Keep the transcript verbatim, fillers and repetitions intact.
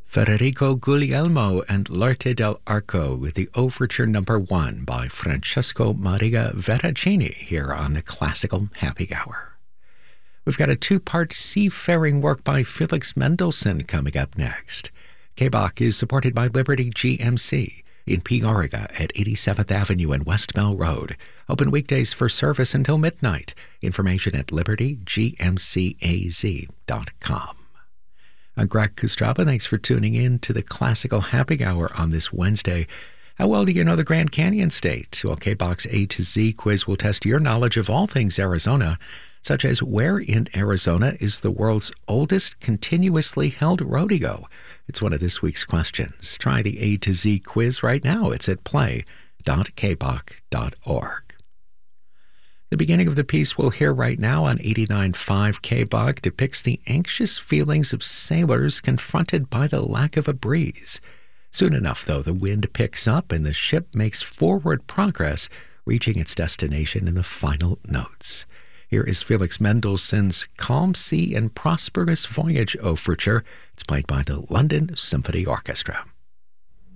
Federico Guglielmo and L'Arte del Arco with the Overture Number One by Francesco Maria Veracini here on the Classical Happy Hour. We've got a two-part seafaring work by Felix Mendelssohn coming up next. K-Bach is supported by Liberty G M C in Peoria at eighty-seventh Avenue and West Bell Road. Open weekdays for service until midnight. Information at liberty g m c a z dot com. I'm Greg Kostraba. Thanks for tuning in to the Classical Happy Hour on this Wednesday. How well do you know the Grand Canyon State? Well, K-Bach's A to Z quiz will test your knowledge of all things Arizona, such as where in Arizona is the world's oldest continuously held rodeo? It's one of this week's questions. Try the A to Z quiz right now. It's at play dot k bach dot org. The beginning of the piece we'll hear right now on eighty-nine point five K-Bach depicts the anxious feelings of sailors confronted by the lack of a breeze. Soon enough, though, the wind picks up and the ship makes forward progress, reaching its destination in the final notes. Here is Felix Mendelssohn's Calm Sea and Prosperous Voyage Overture. It's played by the London Symphony Orchestra.